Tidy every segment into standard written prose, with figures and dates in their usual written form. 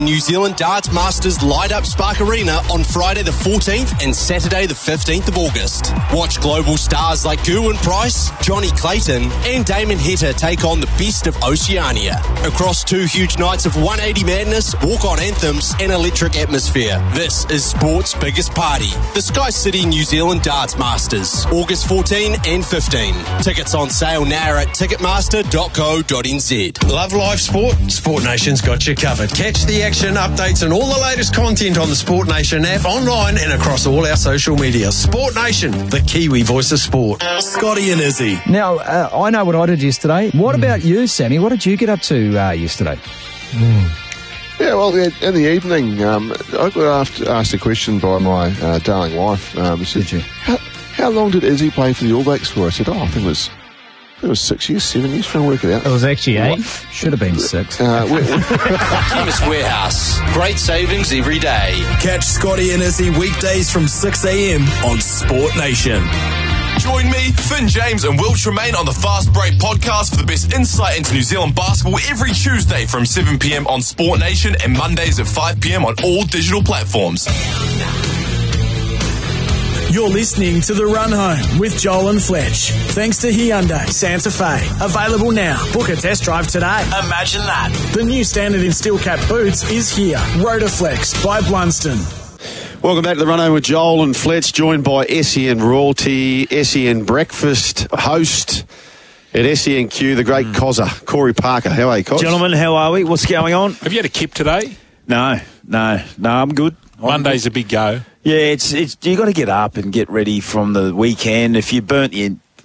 New Zealand Darts Masters light up Spark Arena on Friday the 14th and Saturday the 15th of August. Watch global stars like Gerwyn Price, Johnny Clayton and Damon Heta take on the best of Oceania. Across 2 huge nights of 180 madness, walk-on anthems and electric atmosphere. This is sport's biggest party. The Sky City New Zealand Darts Masters, August 14 and 15. Tickets on sale now at ticketmaster.co.nz. Love live sport? Sport Nation's got you covered. Catch the action, updates and all the latest content on the Sport Nation app, online and across all our social media. Sport Nation, the Kiwi voice of sport. Scotty and Izzy. Now, I know what I did yesterday. What about you, Sammy? What did you get up to yesterday? Yeah, well, in the evening, I got asked a question by my darling wife. Said, Did you? How long did Izzy play for the All Blacks for? I said, I think it was 6 years, 7 years, trying to work it out. It was actually 8. Should have been 6. Chemist Warehouse. Great savings every day. Catch Scotty and Izzy weekdays from 6 a.m. on Sport Nation. Join me, Finn James and Will Tremaine on the Fast Break podcast for the best insight into New Zealand basketball every Tuesday from 7 p.m. on Sport Nation and Mondays at 5 p.m. on all digital platforms. You're listening to The Run Home with Joel and Fletch. Thanks to Hyundai Santa Fe. Available now. Book a test drive today. Imagine that. The new standard in steel cap boots is here. Rotaflex by Blunston. Welcome back to the Run Home with Joel and Fletch, joined by SEN Royalty, SEN Breakfast host at SENQ, the great Cozza, Corey Parker. How are you, Coz? Gentlemen, how are we? What's going on? Have you had a kip today? No, I'm good. Monday's a big go. Yeah, it's you got to get up and get ready from the weekend. If you burnt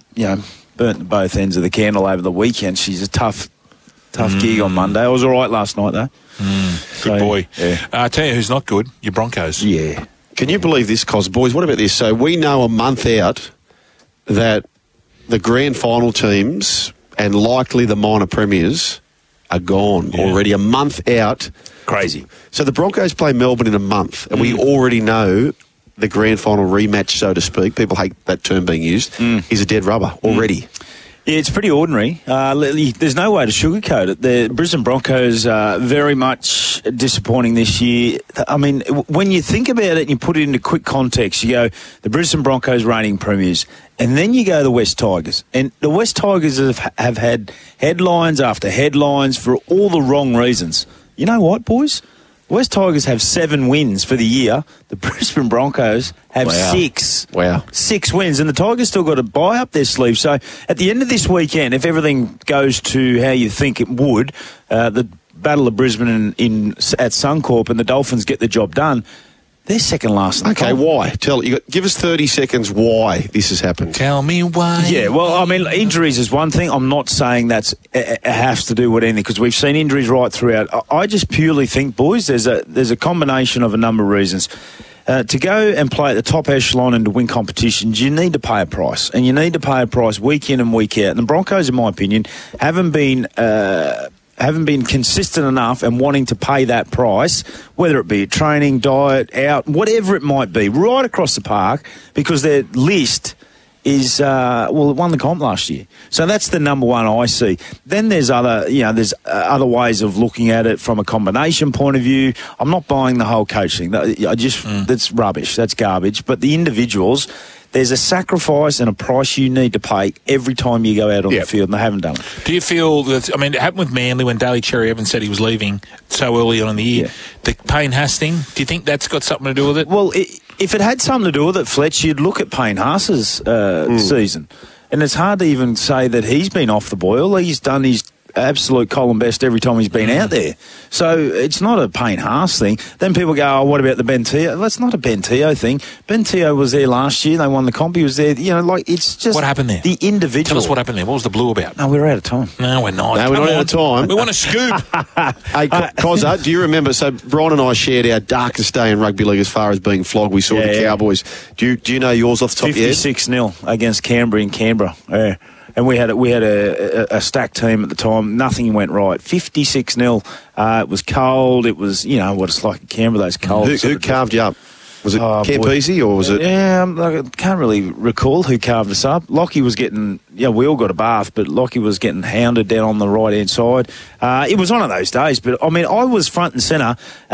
both ends of the candle over the weekend, she's a tough gig on Monday. I was all right last night though. Good boy. Yeah. I tell you who's not good, your Broncos. Yeah. Can you believe this, Coz? Boys, what about this? So we know a month out that the grand final teams and likely the minor premiers are gone already. A month out. Crazy. So the Broncos play Melbourne in a month, and we already know the grand final rematch, so to speak. People hate that term being used. Is a dead rubber already. Yeah, it's pretty ordinary. There's no way to sugarcoat it. The Brisbane Broncos are very much disappointing this year. I mean, when you think about it and you put it into quick context, you go, the Brisbane Broncos reigning premiers, and then you go the West Tigers. And the West Tigers have had headlines after headlines for all the wrong reasons. You know what, boys? The West Tigers have 7 wins for the year. The Brisbane Broncos have 6. Wow. 6 wins. And the Tigers still got a bye up their sleeve. So at the end of this weekend, if everything goes to how you think it would, the Battle of Brisbane at Suncorp and the Dolphins get the job done, they're second last in the Okay, comp. why? Give us 30 seconds why this has happened. Tell me why. Yeah, well, I mean, injuries is one thing. I'm not saying that's has to do with anything because we've seen injuries right throughout. I just purely think, boys, there's a combination of a number of reasons. To go and play at the top echelon and to win competitions, you need to pay a price. And you need to pay a price week in and week out. And the Broncos, in my opinion, haven't been consistent enough and wanting to pay that price, whether it be training, diet, out, whatever it might be, right across the park, because their list is, it won the comp last year. So that's the number one I see. Then there's other ways of looking at it from a combination point of view. I'm not buying the whole coach thing. That's rubbish. That's garbage. But the individuals, there's a sacrifice and a price you need to pay every time you go out on the field, and they haven't done it. Do you feel that, I mean, it happened with Manly when Daly Cherry Evans said he was leaving so early on in the year. Yeah. The Payne Haas thing, do you think that's got something to do with it? Well, if it had something to do with it, Fletch, you'd look at Payne Haas's season. And it's hard to even say that he's been off the boil. He's done his absolute column best every time he's been out there. So it's not a Payne Haas thing. Then people go, oh, what about the Ben Teo? That's not a Ben Teo thing. Ben Teo was there last year. They won the comp. He was there. It's just... What happened there? The individual. Tell us what happened there. What was the blue about? No, we're out of time. No, we're not. No, we're not out of time. We want a scoop. Hey, Cozza, do you remember? So Brian and I shared our darkest day in rugby league as far as being flogged. We saw the Cowboys. Do you know yours off the top of your head? 56-0 against Canberra in Canberra. Yeah. And we had a stacked team at the time. Nothing went right. 56-0. It was cold. It was, what it's like in Canberra, those cold. Who carved you up? Was it Campese or was it? Yeah, I can't really recall who carved us up. Lockie was getting, we all got a bath, but Lockie was getting hounded down on the right-hand side. It was one of those days, but, I mean, I was front and centre.